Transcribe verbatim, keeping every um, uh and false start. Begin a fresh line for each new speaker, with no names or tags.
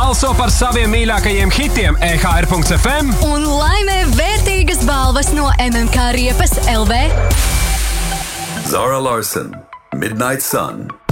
Balso par saviem mīļākajiem hitiem E H R punkts F M
un laimē vērtīgas balvas no M M K Riepas L V.
Zara Larsson, Midnight Sun.